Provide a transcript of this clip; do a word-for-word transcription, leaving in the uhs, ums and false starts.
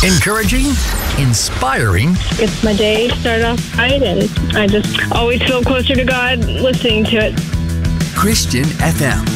Encouraging, inspiring. It's my day started off right, and I just always feel closer to God listening to it. Christian F M.